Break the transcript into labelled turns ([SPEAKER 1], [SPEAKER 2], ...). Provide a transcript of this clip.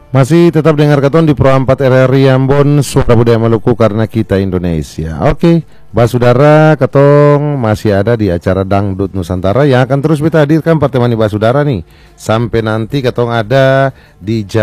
[SPEAKER 1] Masih tetap dengar keton di Pro 4 RRI Ambon, suara budaya Maluku karena kita Indonesia. Oke, Basudara ketong masih ada di acara Dangdut Nusantara yang akan terus kita hadirkan pertemani Basudara nih. Sampai nanti ketong ada di